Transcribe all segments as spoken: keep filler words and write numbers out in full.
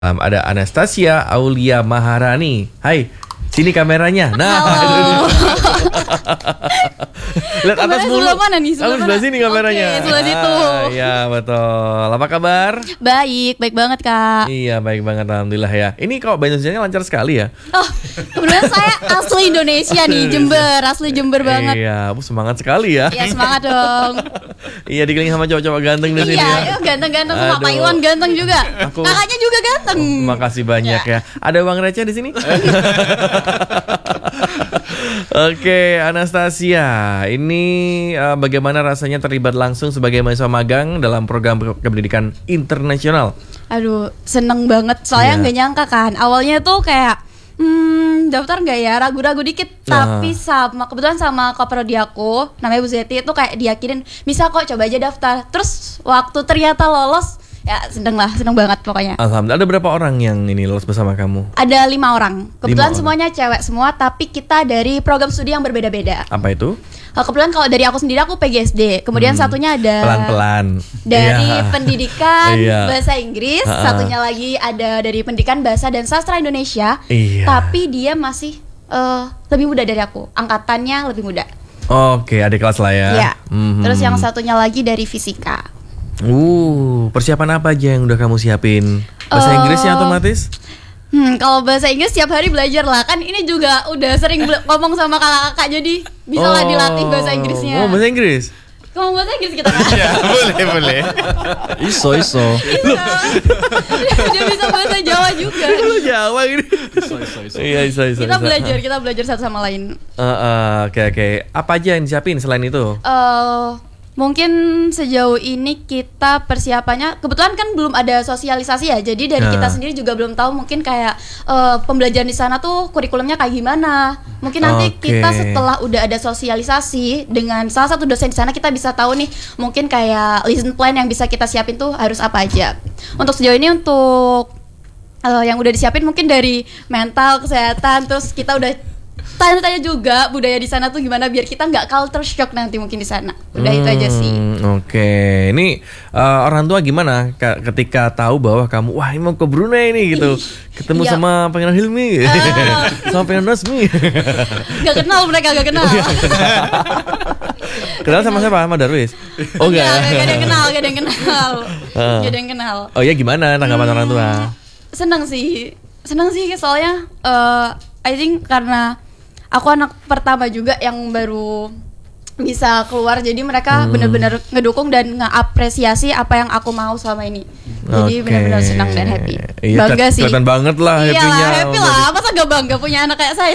Um, ada Anastasia Aulia Maharani. Hai, sini kameranya. Nah, lihat atas mulu. Sebelah mana nih? Sebelah, sebelah sini kameranya. Oke, sebelah situ. Ah, iya betul. Apa kabar? Baik, baik banget kak. Iya baik banget, alhamdulillah ya. Ini kok bahasa Indonesianya lancar sekali ya. Oh, kebetulan saya asli Indonesia nih, Jember, asli Jember banget. Iya, bu semangat sekali ya. Iya semangat dong. Iya dikelilingi sama cowok-cowok ganteng di sini Iya, ya. ganteng-ganteng sama Aduh. Pak Iwan ganteng juga. Aku- Kakaknya juga ganteng. Oh, makasih banyak ya. Ada uang receh di sini? Oke, Anastasia, ini uh, bagaimana rasanya terlibat langsung sebagai mahasiswa magang dalam program pendidikan internasional? Aduh, seneng banget. Soalnya Iya. nggak nyangka kan. Awalnya tuh kayak, hmm, daftar nggak ya? Ragu-ragu dikit. Nah. Tapi sama kebetulan sama koprodi aku, namanya Bu Zeti, itu kayak diyakinin bisa kok, coba aja daftar. Terus waktu ternyata lolos, ya seneng lah, seneng banget pokoknya. Alhamdulillah. Ada berapa orang yang ini lulus bersama kamu? Ada lima orang. Kebetulan orang. semuanya cewek semua, tapi kita dari program studi yang berbeda-beda. Apa itu? Uh, Kebetulan kalau dari aku sendiri aku P G S D. Kemudian Hmm, satunya ada Pelan-pelan. dari Iya. pendidikan Iya. bahasa Inggris, Ha-ha. satunya lagi ada dari pendidikan bahasa dan sastra Indonesia. Iya. Tapi dia masih uh, lebih muda dari aku. Angkatannya lebih muda. Oke, adik kelas lah ya. Iya. Mhm. Terus yang satunya lagi dari fisika. Uh, persiapan apa aja yang udah kamu siapin? Bahasa Eh, Inggrisnya otomatis? Hmm, kalau bahasa Inggris setiap hari belajar lah. Kan ini juga udah sering bela- ngomong sama kakak-kakak, jadi bisa lah dilatih bahasa Inggrisnya. Oh, bahasa Inggris? Ngomong bahasa Inggris kita kan? Ya, boleh, boleh. Iso iso. Bisa. Dia bisa bahasa Jawa juga. Lu Jawa gini. Iso iso iso. Iya, bisa, bisa. Kita bisa. belajar, kita belajar satu sama lain. Eh, eh, Oke, oke. Apa aja yang disiapin selain itu? eh mungkin sejauh ini kita persiapannya kebetulan kan belum ada sosialisasi ya, jadi dari Nah. kita sendiri juga belum tahu mungkin kayak eh, pembelajaran di sana tuh kurikulumnya kayak gimana. Mungkin nanti Oke. kita setelah udah ada sosialisasi dengan salah satu dosen di sana, kita bisa tahu nih mungkin kayak lesson plan yang bisa kita siapin tuh harus apa aja. Untuk sejauh ini untuk eh, yang udah disiapin mungkin dari mental, kesehatan, terus kita udah tanya-tanya juga budaya di sana tuh gimana biar kita nggak culture shock nanti mungkin di sana. Udah itu aja sih. Hmm, Oke, ini eh, orang tua gimana Ka- ketika tahu bahwa kamu wah ini mau ke Brunei nih gitu, ketemu Iya. sama Pangeran Hilmi, Ah. sama Pangeran Rasmi, Gak kenal mereka, gak kenal. kenal sama siapa? Sama Darwis? Oh Gak, enggak. gak, gak ada yang kenal, gak ada yang kenal. Ah. Gak ada yang kenal. Oh ya gimana tanggapan orang tua? Seneng sih, seneng sih soalnya eh I think karena aku anak pertama juga yang baru bisa keluar, jadi mereka Hmm. benar-benar ngedukung dan ngapresiasi apa yang aku mau selama ini. Jadi Oke. benar-benar senang dan happy. Iya, Bangga keli- sih. kelihatan banget lah Iya happy-nya. lah, happy lah. Masa gak bangga punya anak kayak saya?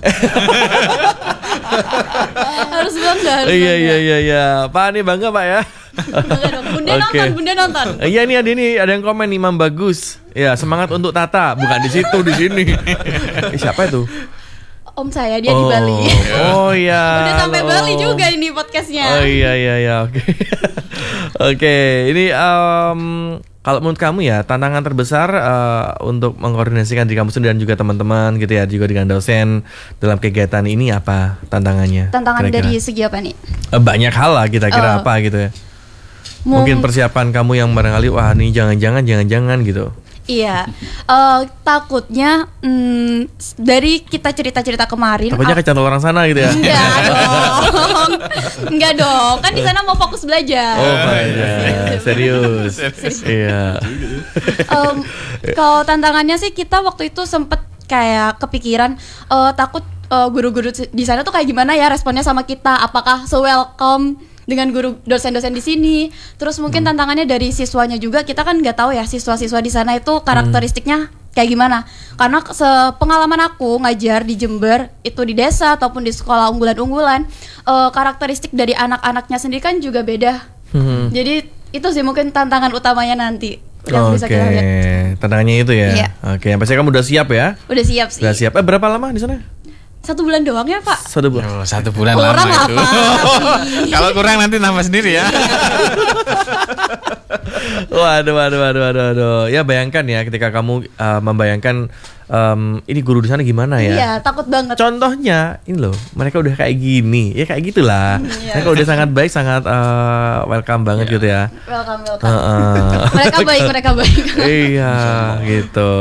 Harus bangga, harus Iya bangga. iya iya iya. Pak nih bangga Pak ya. Bangga dong. Bunda Oke. nonton, bunda nonton. Eh, Iya nih ada nih ada yang komen Imam Bagus. Ya semangat untuk Tata, bukan di situ di sini. Eh, siapa itu? Om saya, dia di Bali. Oh iya. Udah sampai halo. Bali juga ini podcastnya. Oh iya iya iya oke. Oke, ini em, kalau menurut kamu ya tantangan terbesar eh, untuk mengkoordinasikan diri kamu sendiri dan juga teman-teman gitu ya, juga dengan dosen dalam kegiatan ini apa tantangannya? Tantangan kira-kira? dari segi apa nih? Eh, banyak hal lah kira-kira Eh, apa gitu ya. Mung- Mungkin persiapan kamu yang barangkali wah nih jangan-jangan jangan-jangan gitu. Iya, Eh, takutnya mm, dari kita cerita-cerita kemarin. Takutnya ah, kecantol orang sana gitu ya. Enggak dong, enggak dong. Kan di sana mau fokus belajar. Oh iya, serius. Iya. Em, kalau tantangannya sih kita waktu itu sempet kayak kepikiran eh, takut eh, guru-guru di sana tuh kayak gimana ya responnya sama kita, apakah se-welcome dengan guru dosen-dosen di sini. Terus mungkin tantangannya dari siswanya juga, kita kan nggak tahu ya siswa-siswa di sana itu karakteristiknya kayak gimana. Karena sepengalaman aku ngajar di Jember itu di desa ataupun di sekolah unggulan-unggulan, eh, karakteristik dari anak-anaknya sendiri kan juga beda. Hmm. Jadi itu sih mungkin tantangan utamanya nanti yang bisa Oke, kita lihat. tantangannya itu ya. Iya. Oke, yang pasti kamu udah siap ya? Udah siap sih. Udah siap. Eh berapa lama di sana? Satu bulan doang ya Pak? Satu bulan. Yo, satu bulan Kurang lama itu. apa? Kalau kurang nanti nambah sendiri ya. Waduh, waduh, waduh, waduh, waduh. Ya bayangkan ya ketika kamu uh, membayangkan um, ini guru di sana gimana ya? Iya, takut banget. Contohnya ini loh, mereka udah kayak gini, ya kayak gitulah. Iya. Mereka udah sangat baik, sangat uh, welcome banget gitu ya. Welcome, welcome. Heeh. Mereka baik, mereka baik. Iya, gitu.